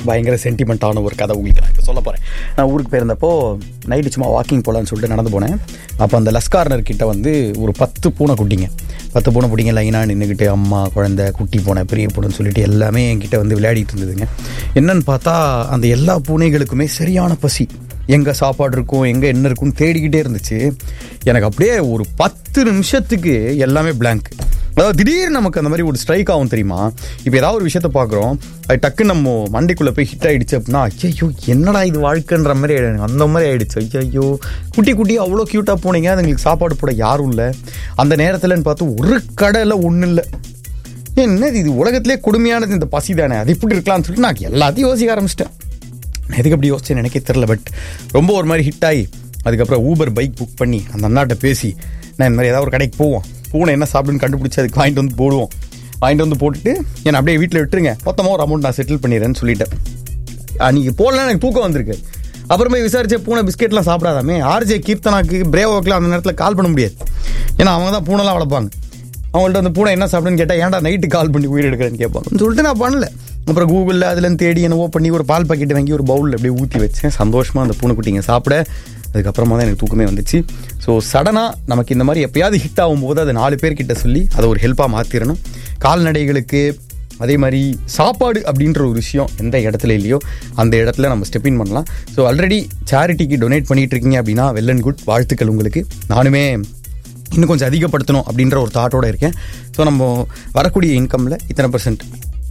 பயங்கர சென்டிமெண்ட்டான ஒரு கதை உங்களுக்கு நான் இப்போ சொல்ல போகிறேன். நான் ஊருக்கு போயிருந்தப்போ நைட்டு சும்மா வாக்கிங் போகலான்னு சொல்லிட்டு நடந்து போனேன். அப்போ அந்த லஸ்கார்னர் கிட்ட வந்து ஒரு 10 பூனை குட்டிங்க லைனாக நின்றுக்கிட்டு அம்மா, குழந்தை, குட்டி பூனை, பெரிய பூனைன்னு சொல்லிட்டு எல்லாமே என்கிட்ட வந்து விளையாடிட்டு இருந்ததுங்க. என்னன்னு பார்த்தா அந்த எல்லா பூனைகளுக்குமே சரியான பசி. எங்கே சாப்பாடு இருக்கும், எங்கே என்ன இருக்குன்னு தேடிக்கிட்டே இருந்துச்சு. எனக்கு அப்படியே ஒரு 10 நிமிஷத்துக்கு எல்லாமே பிளாங்க். அதாவது திடீர்னு நமக்கு அந்த மாதிரி ஒரு ஸ்ட்ரைக் ஆகும் தெரியுமா. இப்போ ஏதாவது ஒரு விஷயத்த பார்க்குறோம், அது டக்குன்னு நம்ம மண்டைக்குள்ளே போய் ஹிட் ஆகிடுச்சு அப்படின்னா, ஐயோ என்னடா இது வாழ்க்கைன்ற மாதிரி அந்த மாதிரி ஆகிடுச்சு. ஐயோ குட்டி அவ்வளோ க்யூட்டாக போனீங்க, அதுங்களுக்கு சாப்பாடு போட யாரும் இல்லை. அந்த நேரத்தில்னு பார்த்து ஒரு கடையில் ஒன்றும் இல்லை. என்னது இது, உலகத்திலே கொடுமையானது இந்த பசி தானே, அது இப்படி இருக்கலாம்னு சொல்லிட்டு நான் எல்லாத்தையும் யோசிக்க ஆரம்பிச்சிட்டேன். எதுக்கு அப்படி யோசிச்சேன்னு எனக்கே தெரில. பட் ரொம்ப ஒரு மாதிரி ஹிட் ஆகி அதுக்கப்புறம் ஊபர் பைக் புக் பண்ணி அந்த அண்ணாட்ட பேசி, நான் இந்த மாதிரி ஏதாவது ஒரு கடைக்கு போவோம், பூனை என்ன சாப்பிடுன்னு கண்டுபிடிச்சி அதுக்கு வாங்கிட்டு வந்து போட்டுட்டு என்னை அப்படியே வீட்டில் விட்டுருங்க, மொத்தமாக ஒரு அமௌண்ட் நான் செட்டில் பண்ணிடுறேன்னு சொல்லிட்டேன். அன்றைக்கி போடலாம் எனக்கு தூக்கம் வந்திருக்கு. அப்புறமே விசாரிச்சே பூனை பிஸ்கெட்லாம் சாப்பிடாதாமே. ஆர்ஜே கீர்த்தனாக்கு பிரேவோக்கெலாம் அந்த நேரத்தில் கால் பண்ண முடியாது, ஏன்னா அவங்க தான் பூனைலாம் வளர்ப்பாங்க. அவங்கள்ட்ட வந்து பூனை என்ன சாப்பிடுன்னு கேட்டால் ஏன்டா நைட்டு கால் பண்ணி உயிர் எடுக்கிறேன்னு கேட்பாங்க சொல்லிட்டு நான் பண்ணல. அப்புறம் கூகுளில் அதுலேருந்து தேடி என்னவோ பண்ணி ஒரு பால் பாக்கெட் வாங்கி ஒரு பவுலில் அப்படியே ஊற்றி வச்சேன். சந்தோஷமாக அந்த பூனைக்குட்டிங்க சாப்பிட அதுக்கப்புறமா தான் எனக்கு தூக்கமே வந்துச்சு. ஸோ சடனாக நமக்கு இந்த மாதிரி எப்பயாவது ஹிட் ஆகும்போது அதை 4 பேர்கிட்ட சொல்லி அதை ஒரு ஹெல்ப்பாக மாற்றிடணும். கால்நடைகளுக்கு அதே மாதிரி சாப்பாடு அப்படின்ற ஒரு விஷயம் எந்த இடத்துல இல்லையோ அந்த இடத்துல நம்ம ஸ்டெப் இன் பண்ணலாம். ஸோ ஆல்ரெடி சேரிட்டிக்கு டொனேட் பண்ணிகிட்டு இருக்கீங்க அப்படின்னா வெல் அண்ட் குட், வாழ்த்துக்கள் உங்களுக்கு. நானுமே இன்னும் கொஞ்சம் அதிகப்படுத்தணும் அப்படின்ற ஒரு தாட்டோடு இருக்கேன். ஸோ நம்ம வரக்கூடிய இன்கமில் இத்தனை %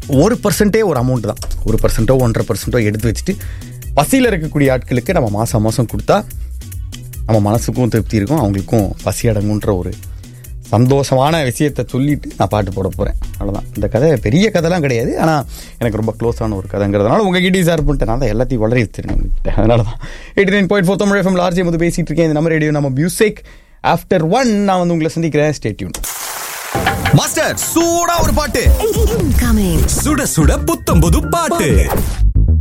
1% ஒரு அமௌண்ட் தான், 1% 1.5% எடுத்து வச்சுட்டு பசியில் இருக்கக்கூடிய ஆட்களுக்கு நம்ம மாதம் கொடுத்தா நம்ம மனசுக்கும் திருப்தி இருக்கும், அவங்களுக்கும் பசி அடங்குன்ற ஒரு சந்தோஷமான விஷயத்தை சொல்லிட்டு நான் பாட்டு போட போகிறேன். அவ்வளோதான். இந்த கதை பெரிய கதைலாம் கிடையாது, ஆனால் எனக்கு ரொம்ப க்ளோஸான ஒரு கதைங்கிறதுனால உங்ககிட்ட ஷேர் பண்ணிட்டேன். நான் தான் எல்லாத்தையும் வளர வச்சிருக்கேன் உங்ககிட்ட. அதனால தான் 89.4 தமிழ் FM ஆர்ஜே வந்து பேசிகிட்டு இருக்கேன். இந்த நம்ம ரேடியோ நம்ம மியூசிக் ஆஃப்டர் 1 நான் வந்து உங்களை சந்திக்கிறேன். Stay tune. மாஸ்டர் சூடா ஒரு பாட்டு, Incoming. சுட சுட புத்தம் புது பாட்டு.